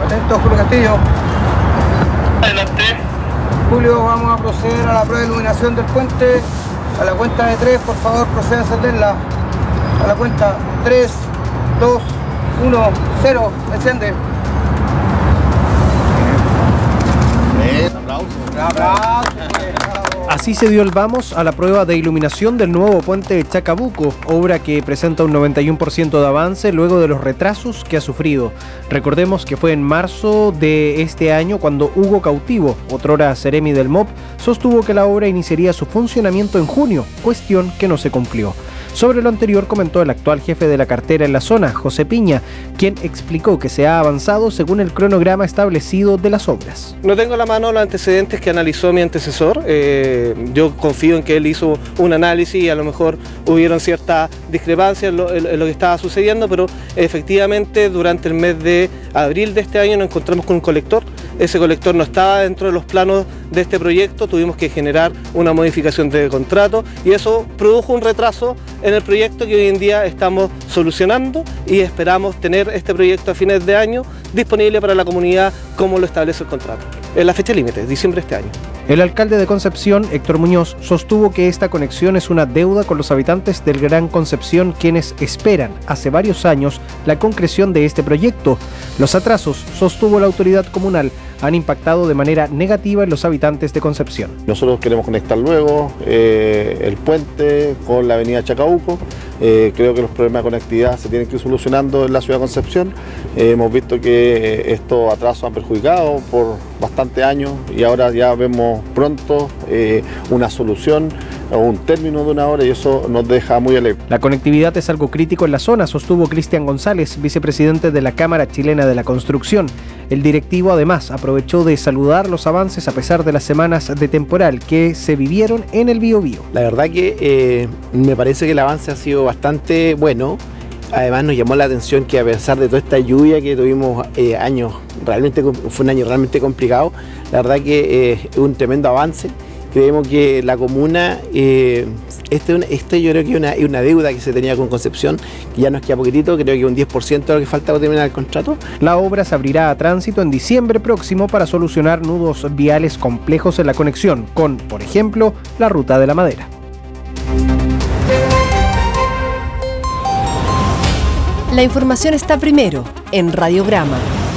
Atento, Julio Castillo. Adelante. Julio, vamos a proceder a la prueba de iluminación del puente. A la cuenta de 3, por favor, proceda a encenderla. A la cuenta 3, 2, 1, 0. Enciende. Así se dio el vamos a la prueba de iluminación del nuevo puente de Chacabuco, obra que presenta un 91% de avance luego de los retrasos que ha sufrido. Recordemos que fue en marzo de este año cuando Hugo Cautivo, otrora seremi del MOP, sostuvo que la obra iniciaría su funcionamiento en junio, cuestión que no se cumplió. Sobre lo anterior comentó el actual jefe de la cartera en la zona, José Piña, quien explicó que se ha avanzado según el cronograma establecido de las obras. No tengo a la mano los antecedentes que analizó mi antecesor. Yo confío en que él hizo un análisis y a lo mejor hubieron ciertas discrepancias en lo que estaba sucediendo, pero efectivamente durante el mes de abril de este año nos encontramos con un colector. Ese colector no estaba dentro de los planos de este proyecto, tuvimos que generar una modificación de contrato y eso produjo un retraso en el proyecto que hoy en día estamos solucionando y esperamos tener este proyecto a fines de año disponible para la comunidad como lo establece el contrato. En la fecha límite, diciembre de este año. El alcalde de Concepción, Héctor Muñoz, sostuvo que esta conexión es una deuda con los habitantes del Gran Concepción, quienes esperan hace varios años la concreción de este proyecto. Los atrasos, sostuvo la autoridad comunal, han impactado de manera negativa en los habitantes de Concepción. Nosotros queremos conectar luego el puente con la avenida Chacabuco. Creo que los problemas de conectividad se tienen que ir solucionando en la ciudad de Concepción. Hemos visto que estos atrasos han perjudicado por bastantes años y ahora ya vemos pronto una solución o un término de una hora y eso nos deja muy alegres. La conectividad es algo crítico en la zona, sostuvo Cristian González, vicepresidente de la Cámara Chilena de la Construcción. El directivo además aprovechó de saludar los avances a pesar de las semanas de temporal que se vivieron en el Biobío. La verdad que me parece que el avance ha sido bastante bueno. Además nos llamó la atención que a pesar de toda esta lluvia que tuvimos fue un año realmente complicado, la verdad que es un tremendo avance. Creemos que la comuna, yo creo que es una deuda que se tenía con Concepción, que ya nos queda poquitito, creo que un 10% de lo que falta para terminar el contrato. La obra se abrirá a tránsito en diciembre próximo para solucionar nudos viales complejos en la conexión con, por ejemplo, la Ruta de la Madera. La información está primero en Radiograma.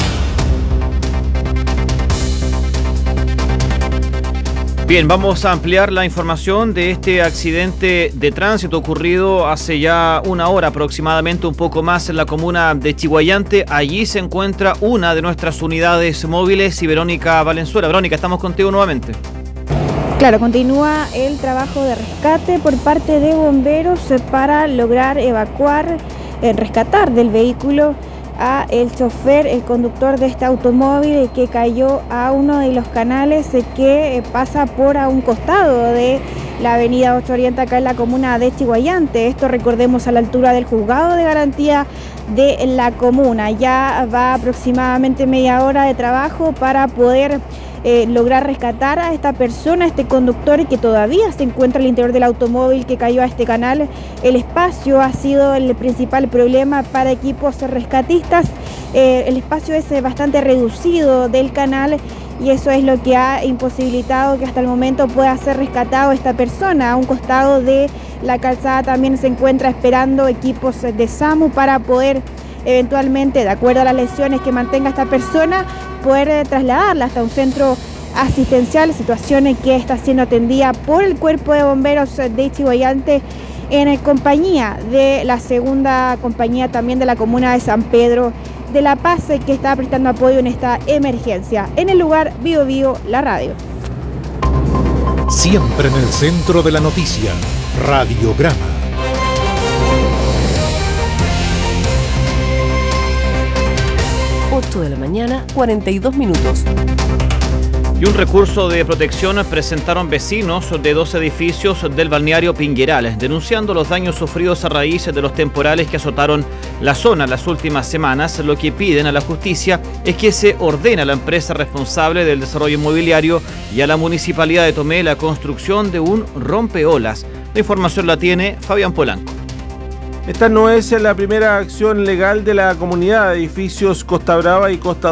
Bien, vamos a ampliar la información de este accidente de tránsito ocurrido hace ya una hora aproximadamente, un poco más, en la comuna de Chiguayante. Allí se encuentra una de nuestras unidades móviles y Verónica Valenzuela. Verónica, estamos contigo nuevamente. Claro, continúa el trabajo de rescate por parte de bomberos para lograr rescatar del vehículo a el chofer, el conductor de este automóvil que cayó a uno de los canales que pasa por a un costado de la avenida 8 Oriente acá en la comuna de Chiguayante. Esto, recordemos, a la altura del juzgado de garantía de la comuna. Ya va aproximadamente media hora de trabajo para poder lograr rescatar a esta persona, este conductor que todavía se encuentra al interior del automóvil que cayó a este canal. El espacio ha sido el principal problema para equipos rescatistas. El espacio es bastante reducido del canal y eso es lo que ha imposibilitado que hasta el momento pueda ser rescatado esta persona. A un costado de la calzada también se encuentra esperando equipos de SAMU para poder eventualmente, de acuerdo a las lesiones que mantenga esta persona, poder trasladarla hasta un centro asistencial, situación que está siendo atendida por el Cuerpo de Bomberos de Chiguayante en compañía de la segunda compañía también de la comuna de San Pedro de la Paz, que está prestando apoyo en esta emergencia. En el lugar, Biobío, la radio. Siempre en el centro de la noticia, Radiograma. De la mañana, 42 minutos. Y un recurso de protección presentaron vecinos de 2 edificios del balneario Pingueral, denunciando los daños sufridos a raíz de los temporales que azotaron la zona las últimas semanas. Lo que piden a la justicia es que se ordene a la empresa responsable del desarrollo inmobiliario y a la Municipalidad de Tomé la construcción de un rompeolas. La información la tiene Fabián Polanco. Esta no es la primera acción legal de la comunidad de edificios Costa Brava y Costa